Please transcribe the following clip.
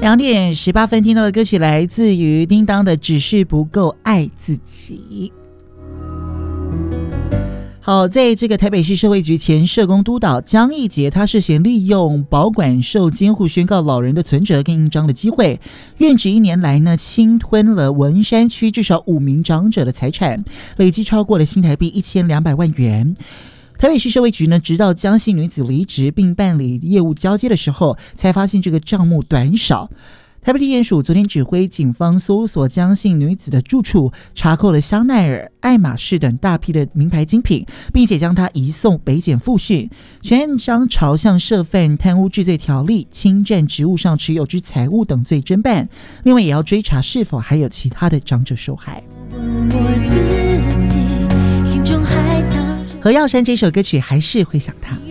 2点18分听到的歌曲来自于叮当的《只是不够爱自己》。好，在这个台北市社会局前社工督导江义杰，他涉嫌利用保管受监护宣告老人的存折跟印章的机会，任职1年来呢，侵吞了文山区至少5名长者的财产，累计超过了新台币1200万元。台北市社会局呢，直到江姓女子离职并办理业务交接的时候，才发现这个账目短少。台北地检署昨天指挥警方搜索江姓女子的住处，查扣了香奈儿、爱马仕等大批的名牌精品，并且将她移送北检复讯。全案将朝向涉犯贪污治罪条例、侵占职务上持有之财物等罪侦办，另外也要追查是否还有其他的长者受害。何耀珊这首歌曲还是会想他。